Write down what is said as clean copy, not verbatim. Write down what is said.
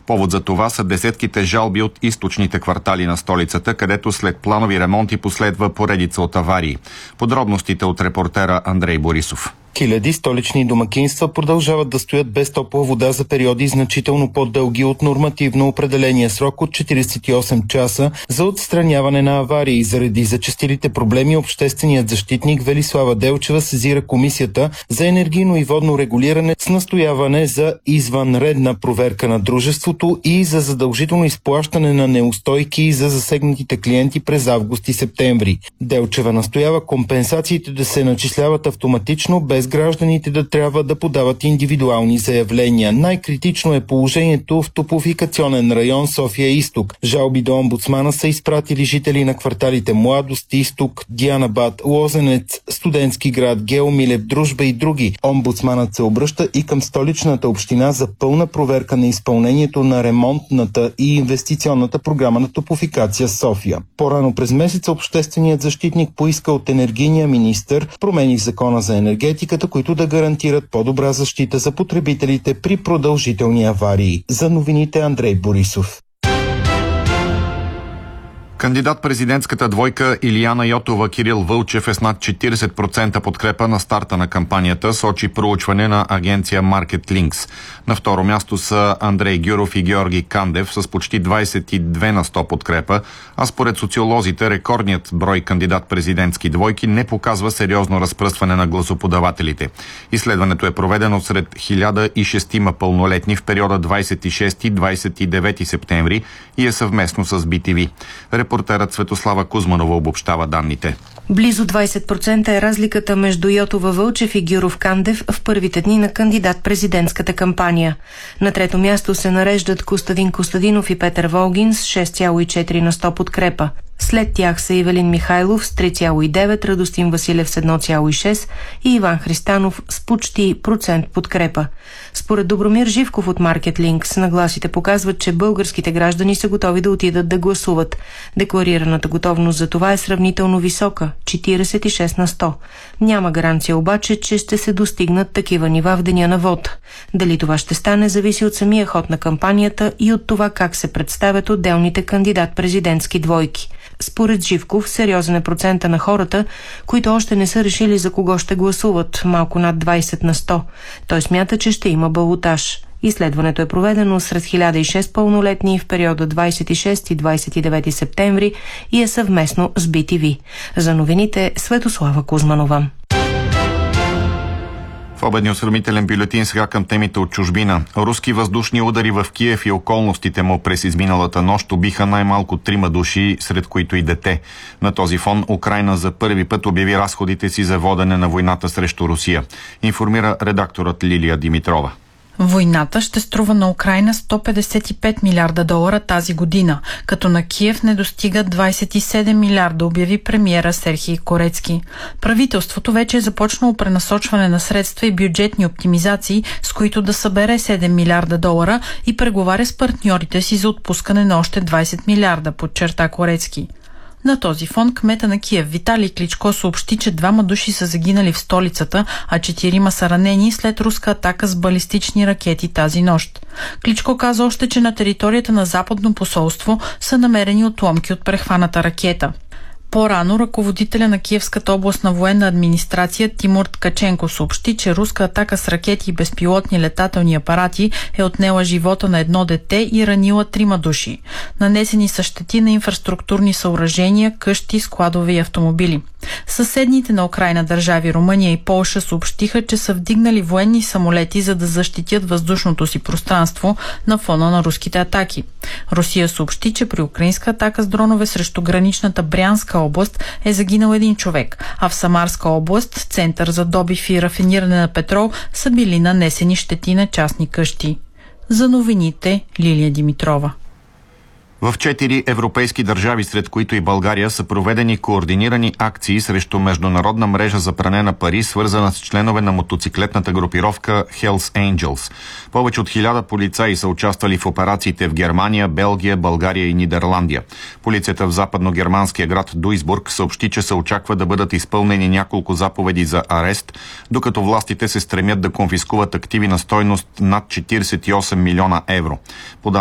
Повод за това са десетките жалби от източните квартали на столицата, където след планови ремонти последва поредица от аварии. Подробностите от репортера Андрей Борисов. Хиляди столични домакинства продължават да стоят без топла вода за периоди значително по-дълги от нормативно определения срок от 48 часа за отстраняване на аварии. Заради зачестилите проблеми, общественият защитник Велислава Делчева сезира Комисията за енергийно и водно регулиране с настояване за извънредна проверка на дружеството и за задължително изплащане на неустойки за засегнатите клиенти през август и септември. Делчева настоява компенсациите да се начисляват автоматично, без гражданите да трябва да подават индивидуални заявления. Най-критично е положението в топлофикационен район София-Изток. Жалби до омбудсмана са изпратили жители на кварталите Младост, Изток, Дианабад, Лозенец, Студентски град, Гео Милев, Дружба и други. Омбудсманът се обръща и към столичната община за пълна проверка на изпълнението на ремонтната и инвестиционната програма на Топлофикация София. По-рано през месеца общественият защитник поиска от енергийния министър промени в закона за енергетика, които да гарантират по-добра защита за потребителите при продължителни аварии. За новините Андрей Борисов. Кандидат-президентската двойка Илияна Йотова-Кирил Вълчев е с над 40% подкрепа на старта на кампанията, сочи проучване на агенция Market Links. На второ място са Андрей Гюров и Георги Кандев с почти 22% подкрепа, а според социолозите рекордният брой кандидат-президентски двойки не показва сериозно разпръстване на гласоподавателите. Изследването е проведено сред 1006 пълнолетни в периода 26-29 септември и е съвместно с BTV. Репортерът Светослава Кузманова обобщава данните. Близо 20% е разликата между Йотова Вълчев и Гюров Кандев в първите дни на кандидат-президентската кампания. На трето място се нареждат Костадин Костадинов и Петър Волгин с 6,4% подкрепа. След тях са Ивелин Михайлов с 3,9%, Радостин Василев с 1,6% и Иван Христанов с почти процент подкрепа. Според Добромир Живков от Market Links, нагласите показват, че българските граждани са готови да отидат да гласуват. Декларираната готовност за това е сравнително висока – 46%. Няма гаранция обаче, че ще се достигнат такива нива в деня на вод. Дали това ще стане, зависи от самия ход на кампанията и от това как се представят отделните кандидат-президентски двойки. Според Живков, сериозен е процента на хората, които още не са решили за кого ще гласуват, малко над 20%. Той смята, че ще има балотаж. Изследването е проведено сред 1006 пълнолетни в периода 26-29 септември и е съвместно с BTV. За новините Светослава Кузманова. В обедния осведомителен бюлетин сега към темите от чужбина. Руски въздушни удари в Киев и околностите му през изминалата нощ убиха най-малко 3 души, сред които и дете. На този фон Украйна за първи път обяви разходите си за водене на войната срещу Русия. Информира редакторът Лилия Димитрова. Войната ще струва на Украйна $155 милиарда тази година, като на Киев не достига 27 милиарда, обяви премиера Серхий Корецки. Правителството вече е започнало пренасочване на средства и бюджетни оптимизации, с които да събере $7 милиарда и преговаря с партньорите си за отпускане на още 20 милиарда, подчерта Корецки. На този фон кмета на Киев Виталий Кличко съобщи, че 2 души са загинали в столицата, а 4 са ранени след руска атака с балистични ракети тази нощ. Кличко каза още, че на територията на Западно посолство са намерени отломки от прехваната ракета. По-рано ръководителя на Киевската областна военна администрация Тимур Ткаченко съобщи, че руска атака с ракети и безпилотни летателни апарати е отнела живота на 1 дете и ранила 3 души. Нанесени са щети на инфраструктурни съоръжения, къщи, складове и автомобили. Съседните на Украйна държави Румъния и Полша съобщиха, че са вдигнали военни самолети, за да защитят въздушното си пространство на фона на руските атаки. Русия съобщи, че при украинска атака с дронове срещу граничната Брянска област е загинал 1 човек, а в Самарска област, център за добив и рафиниране на петрол, са били нанесени щети на частни къщи. За новините Лилия Димитрова. В 4 европейски държави, сред които и България, са проведени координирани акции срещу международна мрежа за пране на пари, свързана с членове на мотоциклетната групировка Hells Angels. Повече от 1000 полицаи са участвали в операциите в Германия, Белгия, България и Нидерландия. Полицията в западно-германския град Дуйсбург съобщи, че се очаква да бъдат изпълнени няколко заповеди за арест, докато властите се стремят да конфискуват активи на стойност над 48 милиона евро.